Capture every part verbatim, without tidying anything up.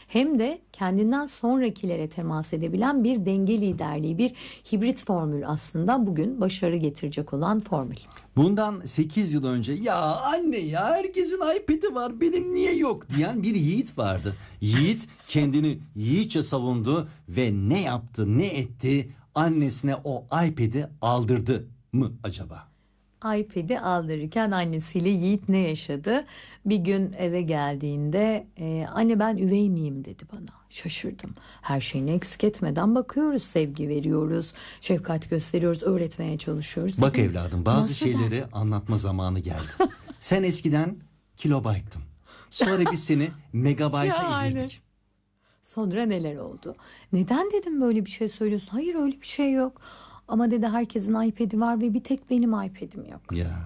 hem de kendinden sonrakilere temas edebilen bir denge liderliği, bir hibrit formül aslında bugün başarı getirecek olan formül. Bundan sekiz yıl önce ya anne ya herkesin iPad'i var benim niye yok diyen bir yiğit vardı. Yiğit kendini yiğitçe savundu ve ne yaptı ne etti, annesine o iPad'i aldırdı mı acaba? iPad'i aldırırken annesiyle Yiğit ne yaşadı? Bir gün eve geldiğinde e, anne ben üvey miyim dedi bana. Şaşırdım. Her şeyini eksik etmeden bakıyoruz, sevgi veriyoruz, şefkat gösteriyoruz, öğretmeye çalışıyoruz. Bak Dedim, evladım bazı nasıl şeyleri der? anlatma zamanı geldi. Sen eskiden kilobayttın. Sonra biz seni megabayta Şahane. indirdik. Sonra neler oldu? Neden dedim böyle bir şey söylüyorsun? Hayır öyle bir şey yok. Ama dedi herkesin iPad'i var ve bir tek benim iPad'im yok. Ya.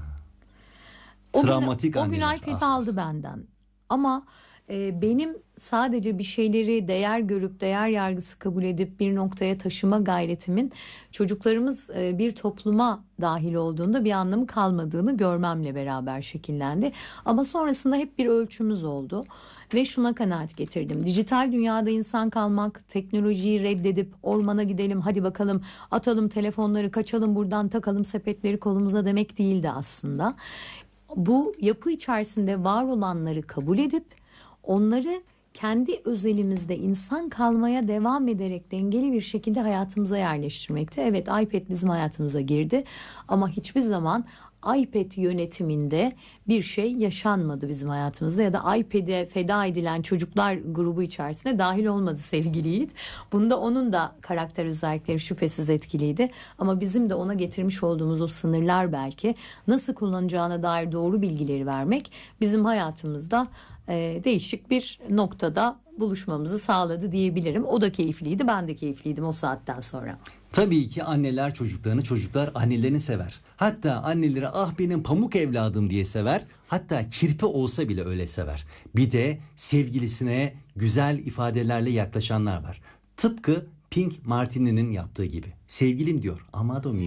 O gün, Travmatik o gün anneler. iPad'i Ah. aldı benden. Ama e, benim sadece bir şeyleri değer görüp değer yargısı kabul edip bir noktaya taşıma gayretimin çocuklarımız e, bir topluma dahil olduğunda bir anlamı kalmadığını görmemle beraber şekillendi. Ama sonrasında hep bir ölçümüz oldu. Ve şuna kanaat getirdim. Dijital dünyada insan kalmak, teknolojiyi reddedip ormana gidelim, hadi bakalım atalım telefonları, kaçalım buradan, takalım sepetleri kolumuza demek değildi aslında. Bu yapı içerisinde var olanları kabul edip onları kendi özelimizde insan kalmaya devam ederek dengeli bir şekilde hayatımıza yerleştirmekte. Evet, iPad bizim hayatımıza girdi ama hiçbir zaman iPad yönetiminde bir şey yaşanmadı bizim hayatımızda ya da iPad'e feda edilen çocuklar grubu içerisine dahil olmadı sevgili Yiğit. Bunda onun da karakter özellikleri şüphesiz etkiliydi ama bizim de ona getirmiş olduğumuz o sınırlar, belki nasıl kullanacağına dair doğru bilgileri vermek bizim hayatımızda e, değişik bir noktada buluşmamızı sağladı diyebilirim. O da keyifliydi, ben de keyifliydim o saatten sonra. Tabii ki anneler çocuklarını, çocuklar annelerini sever. Hatta anneleri ah benim pamuk evladım diye sever. Hatta kirpi olsa bile öyle sever. Bir de sevgilisine güzel ifadelerle yaklaşanlar var. Tıpkı Pink Martini'nin yaptığı gibi. Sevgilim diyor, amado mio.